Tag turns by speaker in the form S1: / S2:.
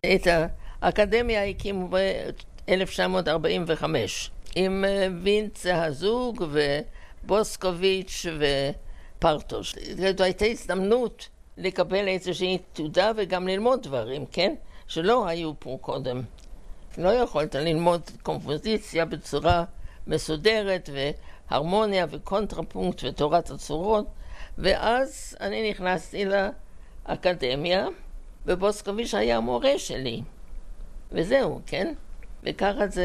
S1: את האקדמיה הקימו ב-1945 עם וינץ הזוג ובוסקוביץ' ופרטוש. זו הייתה הזדמנות לקבל איזושהי תעודה וגם ללמוד דברים, כן? שלא היו פה קודם. לא יכולת ללמוד קומפוזיציה בצורה מסודרת והרמוניה וקונטרפונקט ותורת הצורות, ואז אני נכנסתי לאקדמיה ובוסקוביץ' היה המורה שלי וזהו, כן? וככה זה